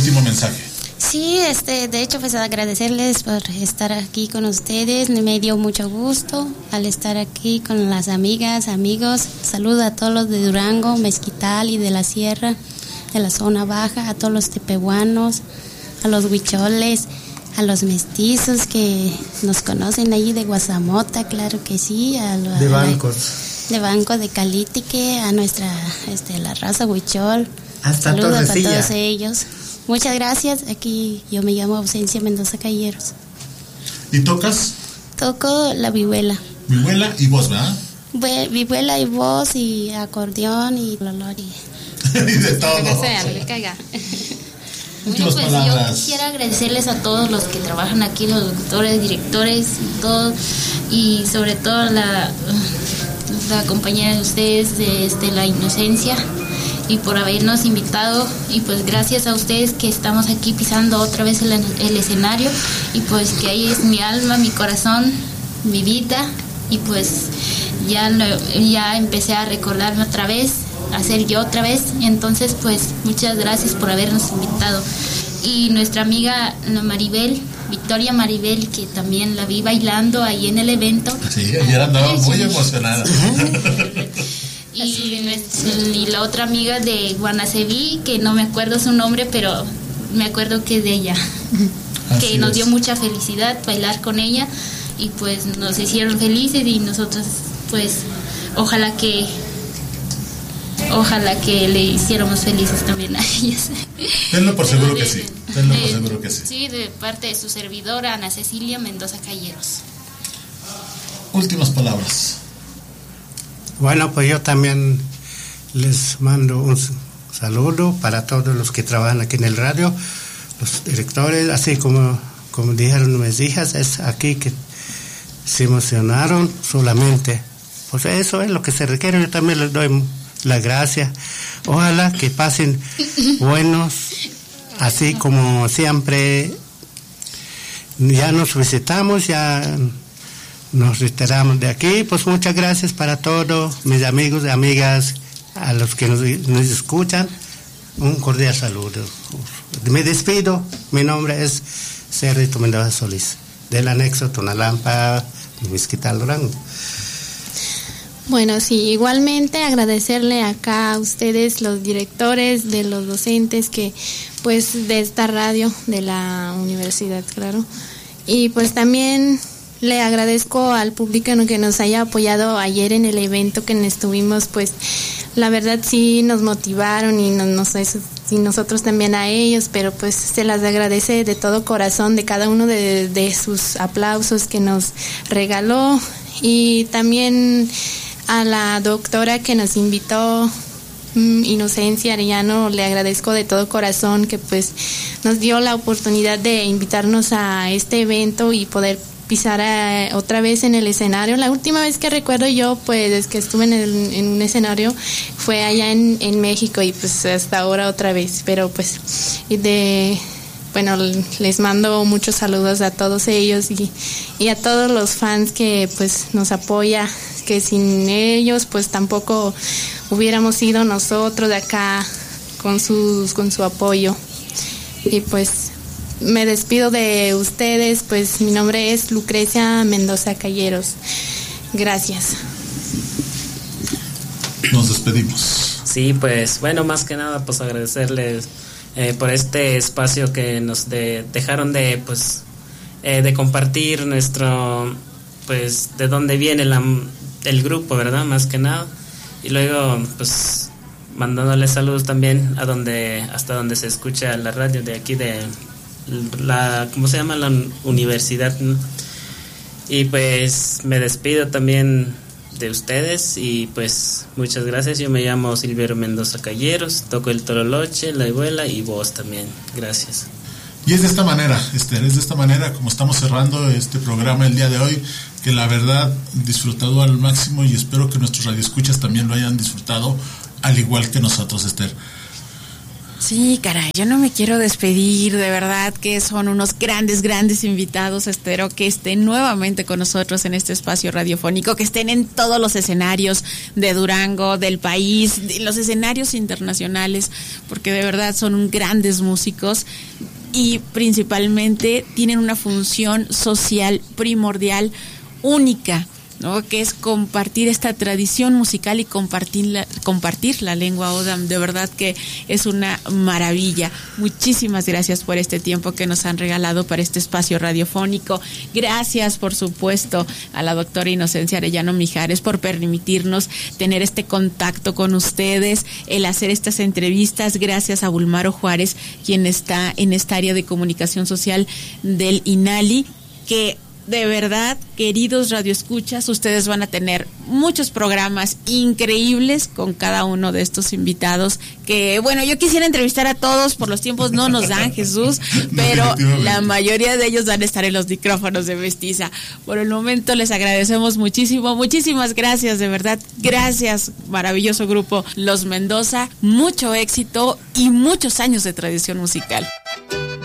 último mensaje. Sí, de hecho, pues agradecerles por estar aquí con ustedes. Me dio mucho gusto al estar aquí con las amigas, amigos. Saludo a todos los de Durango, Mezquital y de la Sierra, de la zona baja, a todos los tepehuanos, a los huicholes, a los mestizos que nos conocen ahí de Guazamota, claro que sí, de bancos. De Banco de Calitique, a nuestra, la raza huichol. Hasta saludos a Torrecilla. todos ellos. Muchas gracias. Aquí yo me llamo Ausencia Mendoza Calleros. ¿Y tocas? Toco la vihuela. Vihuela y voz, ¿verdad? Vihuela y voz y acordeón y lolor y de todo. Lo que sea, lo que caiga. Últimas Pues palabras. yo quisiera agradecerles a todos los que trabajan aquí, los doctores, directores y todo, y sobre todo la compañera de ustedes de la Inocencia, y por habernos invitado, y pues gracias a ustedes que estamos aquí pisando otra vez el escenario, y pues que ahí es mi alma, mi corazón, mi vida, y pues ya empecé a recordarme otra vez, a ser yo otra vez. Entonces pues muchas gracias por habernos invitado. Y nuestra amiga Victoria Maribel, que también la vi bailando ahí en el evento. Sí, ayer andaba muy emocionada. Y la otra amiga de Guanaceví, que no me acuerdo su nombre, pero me acuerdo que es de ella. Que nos dio mucha felicidad bailar con ella, y pues nos hicieron felices, y nosotros pues ojalá que le hiciéramos felices también a ellas. Tenlo por seguro que sí. Tenlo por seguro que sí. Sí, de parte de su servidora Ana Cecilia Mendoza Calleros. Últimas palabras. Bueno, pues yo también les mando un saludo para todos los que trabajan aquí en el radio, los directores, así como dijeron mis hijas, es aquí que se emocionaron solamente. Pues eso es lo que se requiere. Yo también les doy las gracias. Ojalá que pasen buenos, así como siempre. Ya nos visitamos, ya nos retiramos de aquí. Pues muchas gracias para todos mis amigos y amigas, a los que nos escuchan, un cordial saludo. Me despido. Mi nombre es Cerrito Mendoza Solís, del anexo Tonalampa, Mezquital, Durango. Bueno, sí, igualmente agradecerle acá a ustedes, los directores, de los docentes que, pues, de esta radio, de la universidad, claro. Y pues también le agradezco al público que nos haya apoyado ayer en el evento que estuvimos, pues, la verdad sí nos motivaron y nosotros también a ellos, pero pues se las agradece de todo corazón, de cada uno de sus aplausos que nos regaló. Y también a la doctora que nos invitó, Inocencia Arellano, le agradezco de todo corazón que pues nos dio la oportunidad de invitarnos a este evento y poder pisar otra vez en el escenario. La última vez que recuerdo yo, pues, que estuve en un escenario fue allá en México, y pues hasta ahora otra vez, pero pues bueno, les mando muchos saludos a todos ellos y a todos los fans que pues nos apoya, que sin ellos pues tampoco hubiéramos sido nosotros de acá con su apoyo. Y pues me despido de ustedes, pues mi nombre es Lucrecia Mendoza Calleros. Gracias. Nos despedimos. Sí, pues bueno, más que nada pues agradecerles por este espacio que nos dejaron de compartir nuestro, pues, de dónde viene el grupo, ¿verdad? Más que nada. Y luego pues mandándole saludos también hasta donde se escucha la radio de aquí de ¿cómo se llama? La universidad, ¿no? Y pues me despido también de ustedes, y pues muchas gracias. Yo me llamo Silverio Mendoza Calleros, toco el tololoche, la vihuela y voz también. Gracias. Y es de esta manera, como estamos cerrando este programa el día de hoy, que la verdad disfrutado al máximo, y espero que nuestros radioescuchas también lo hayan disfrutado al igual que nosotros, Esther. Sí, caray, yo no me quiero despedir, de verdad que son unos grandes invitados. Espero que estén nuevamente con nosotros en este espacio radiofónico, que estén en todos los escenarios de Durango, del país, en los escenarios internacionales, porque de verdad son grandes músicos y principalmente tienen una función social primordial, única, ¿no? Que es compartir esta tradición musical y compartir la lengua Odam. De verdad que es una maravilla. Muchísimas gracias por este tiempo que nos han regalado para este espacio radiofónico. Gracias, por supuesto, a la doctora Inocencia Arellano Mijares por permitirnos tener este contacto con ustedes, el hacer estas entrevistas. Gracias a Bulmaro Juárez, quien está en esta área de comunicación social del INALI, que de verdad, queridos radioescuchas, ustedes van a tener muchos programas increíbles con cada uno de estos invitados que, bueno, yo quisiera entrevistar a todos, por los tiempos no nos dan, Jesús, pero la mayoría de ellos van a estar en los micrófonos de Mestiza. Por el momento les agradecemos muchísimo, muchísimas gracias, de verdad, gracias, maravilloso grupo Los Mendoza, mucho éxito y muchos años de tradición musical.